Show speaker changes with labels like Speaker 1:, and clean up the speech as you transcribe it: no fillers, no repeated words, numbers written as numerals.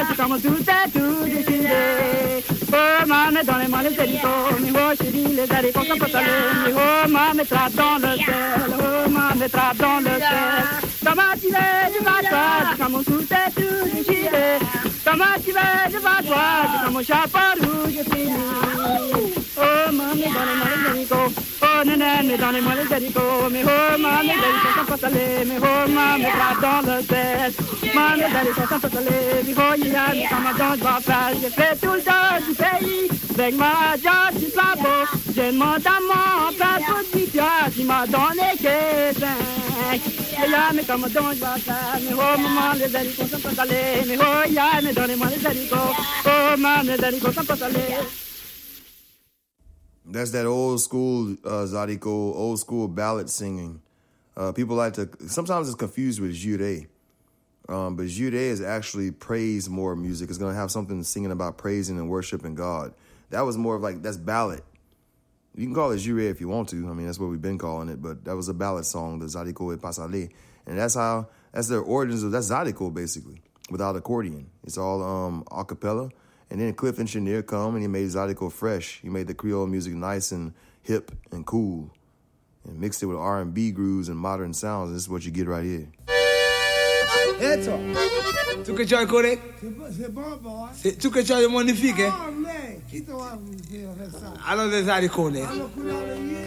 Speaker 1: tu comme tout est tout déchiré. Oh, maman, dans les mains, les haricots, mi oh, chérie, les haricots sont pas salés, mi oh, maman, mettra dans le sel, oh, maman, mettra dans le sel. Comment tu vas, je vais toi, tu comme tout est tout déchiré. Comment tu vas, je vais toi, tu comme mon chapeau rouge fini. Oh, maman, dans les mains, les haricots, oh, néné, dans les mains, les haricots, mi oh, maman, les haricots sont pas salés, mi oh, maman, mettra dans le sel. Maman, les haricots sont pas salés, mi oh, il y a des camarades, je vais faire, j'ai fait tout le temps du pays. Avec ma joie du sabot, je demande à mon père pour tu m'as donné que 5. Et là, mais comme donc je vais faire, mais oh maman, les haricots sont pas salés, mais oh ya, mais donnez-moi les haricots, oh maman, les haricots sont pas salés.
Speaker 2: That's that old school Zydeco, old school ballad singing. People like to, sometimes it's confused with jure. But jure is actually praise more music. It's going to have something singing about praising and worshiping God. That was more of like, that's ballad. You can call it jure if you want to. I mean, that's what we've been calling it. But that was a ballad song, the Zydeco et Pasale. And that's their origins of, that's Zydeco basically, without accordion. It's all a cappella. And then Cliff Engineer come and he made Zydeco fresh. He made the Creole music nice and hip and cool. And mixed it with R&B grooves and modern sounds. And this is what you get right here.
Speaker 3: Eto, tu che c'hai corretto?
Speaker 4: C'est bon, boy.
Speaker 3: Tu che c'hai magnifique?
Speaker 4: Oh, man. Chi te va a dire ça?
Speaker 3: Allora, Zydeco,
Speaker 4: Alors,